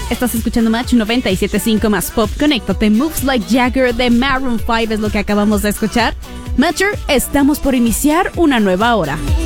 Estás escuchando Match 97.5 más Pop. Conéctate. Moves Like Jagger de Maroon 5 es lo que acabamos de escuchar. Matcher, estamos por iniciar una nueva hora.